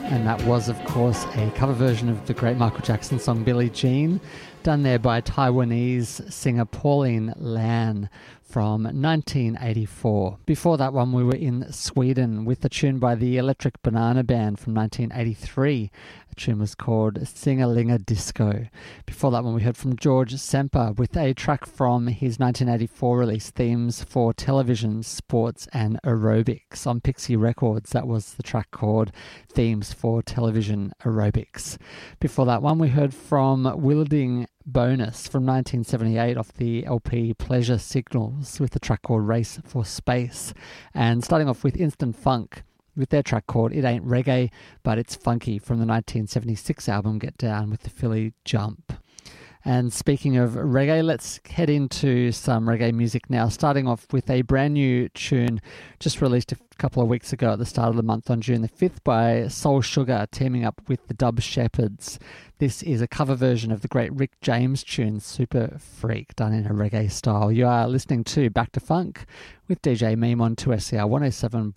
And that was, of course, a cover version of the great Michael Jackson song Billie Jean, done there by Taiwanese singer Pauline Lan from 1984. Before that one, we were in Sweden with a tune by the Electric Banana Band from 1983. The tune was called Sing-a-Ling-a Disco. Before that one, we heard from George Semper with a track from his 1984 release, Themes for Television, Sports and Aerobics. On Pixie Records, that was the track called Themes for Television Aerobics. Before that one, we heard from Wilding Bonus from 1978 off the LP Pleasure Signals with the track called Race for Space. And starting off with Instant Funk with their track called It Ain't Reggae, But It's Funky from the 1976 album Get Down with the Philly Jump. And speaking of reggae, let's head into some reggae music now, starting off with a brand new tune just released a couple of weeks ago at the start of the month on June the 5th by Soul Sugar teaming up with the Dub Shepherds. This is a cover version of the great Rick James tune Super Freak, done in a reggae style. You are listening to Back to Funk with DJ Meme on 2SCR 107.9